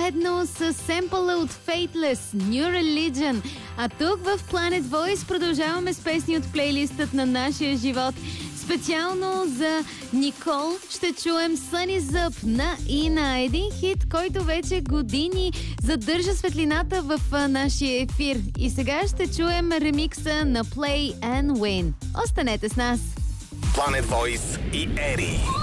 заедно с семпъла от Fateless, New Religion. А тук в Planet Voice продължаваме с песни от плейлистът на нашия живот. Специално за Никол ще чуем Sun Is Up на Ина. Един хит, който вече години задържа светлината в нашия ефир. И сега ще чуем ремикса на Play and Win. Останете с нас! Planet Voice и Ери.